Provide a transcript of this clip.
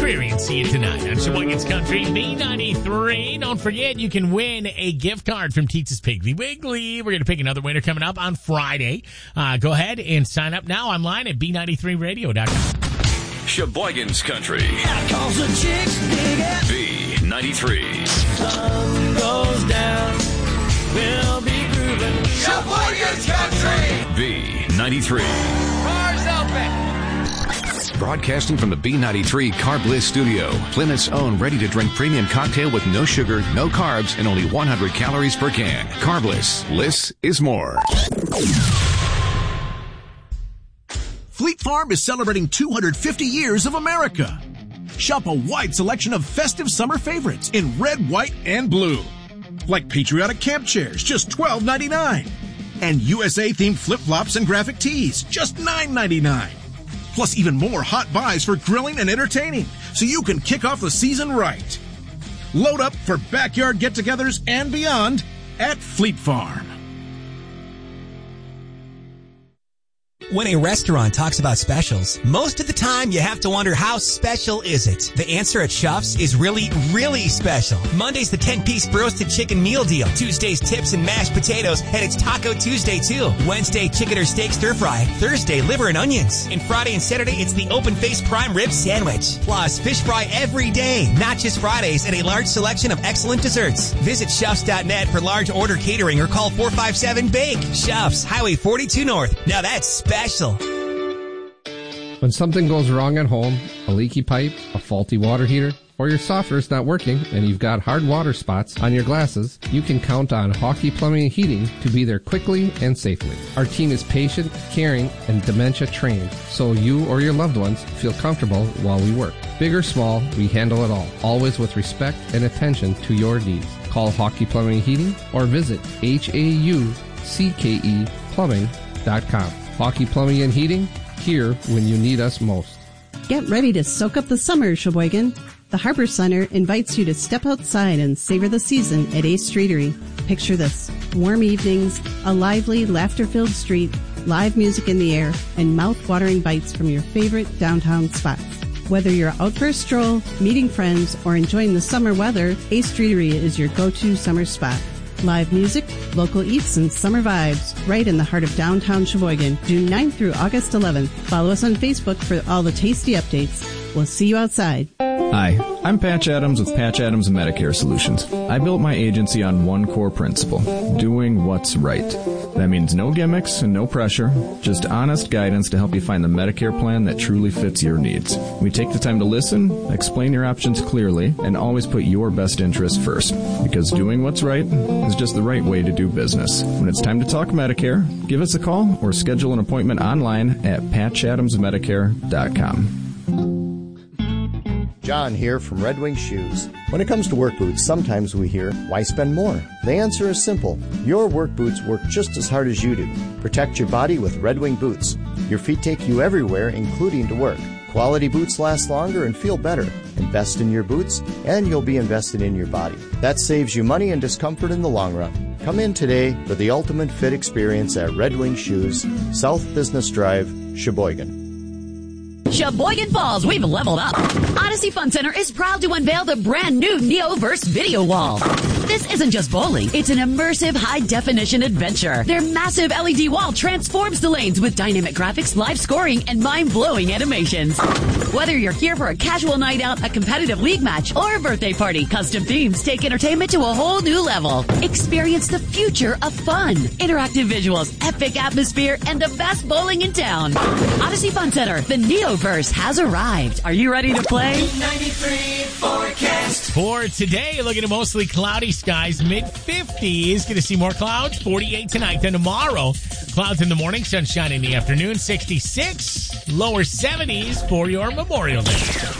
Experience. See you tonight on Sheboygan's Country B93. Don't forget, you can win a gift card from Teetza's Piggly Wiggly. We're going to pick another winner coming up on Friday. Go ahead and sign up now online at B93radio.com. Sheboygan's Country. Cause the chicks dig it. B93. Sun goes down. We'll be grooving. Sheboygan's Country. B93. Cars open. Broadcasting from the B93 Carb Bliss studio. Plymouth's own ready-to-drink premium cocktail with no sugar, no carbs, and only 100 calories per can. Carb Bliss. Bliss is more. Fleet Farm is celebrating 250 years of America. Shop a wide selection of festive summer favorites in red, white, and blue. Like patriotic camp chairs, just $12.99. And USA-themed flip-flops and graphic tees, just $9.99. Plus even more hot buys for grilling and entertaining, so you can kick off the season right. Load up for backyard get-togethers and beyond at Fleet Farm. When a restaurant talks about specials, most of the time you have to wonder, how special is it? The answer at Schuff's is really, really special. Monday's the 10-piece roasted chicken meal deal. Tuesday's tips and mashed potatoes, and it's Taco Tuesday too. Wednesday, chicken or steak stir fry. Thursday, liver and onions. And Friday and Saturday, it's the open face prime rib sandwich. Plus, fish fry every day, not just Fridays, and a large selection of excellent desserts. Visit Schuffs.net for large order catering or call 457-BAKE. Schuffs, Highway 42 North. Now that's special. When something goes wrong at home, a leaky pipe, a faulty water heater, or your softener's not working and you've got hard water spots on your glasses, you can count on Hawkey Plumbing and Heating to be there quickly and safely. Our team is patient, caring, and dementia trained, so you or your loved ones feel comfortable while we work. Big or small, we handle it all, always with respect and attention to your needs. Call Hawkey Plumbing and Heating or visit HAUCKEplumbing.com. Hawkey Plumbing and Heating, here when you need us most. Get ready to soak up the summer, Sheboygan. The Harbor Center invites you to step outside and savor the season at Ace Streetery. Picture this: warm evenings, a lively, laughter-filled street, live music in the air, and mouth-watering bites from your favorite downtown spots. Whether you're out for a stroll, meeting friends, or enjoying the summer weather, Ace Streetery is your go-to summer spot. Live music, local eats, and summer vibes right in the heart of downtown Sheboygan, June 9th through August 11th. Follow us on Facebook for all the tasty updates. We'll see you outside. Hi, I'm Patch Adams with Patch Adams Medicare Solutions. I built my agency on one core principle: doing what's right. That means no gimmicks and no pressure, just honest guidance to help you find the Medicare plan that truly fits your needs. We take the time to listen, explain your options clearly, and always put your best interest first. Because doing what's right is just the right way to do business. When it's time to talk Medicare, give us a call or schedule an appointment online at patchadamsmedicare.com. John here from Red Wing Shoes. When it comes to work boots, sometimes we hear, why spend more? The answer is simple. Your work boots work just as hard as you do. Protect your body with Red Wing boots. Your feet take you everywhere, including to work. Quality boots last longer and feel better. Invest in your boots, and you'll be invested in your body. That saves you money and discomfort in the long run. Come in today for the ultimate fit experience at Red Wing Shoes, South Business Drive, Sheboygan. Sheboygan Falls, we've leveled up. Odyssey Fun Center is proud to unveil the brand new Neoverse video wall. This isn't just bowling, it's an immersive high-definition adventure. Their massive LED wall transforms the lanes with dynamic graphics, live scoring, and mind-blowing animations. Whether you're here for a casual night out, a competitive league match, or a birthday party, custom themes take entertainment to a whole new level. Experience the future of fun. Interactive visuals, epic atmosphere, and the best bowling in town. Odyssey Fun Center, the Neoverse has arrived. Are you ready to play? 93 forecast. For today, looking at mostly cloudy skies, mid-50s. Going to see more clouds, 48 tonight. Then tomorrow, clouds in the morning, sunshine in the afternoon, 66. Lower 70s for your Memorial Day.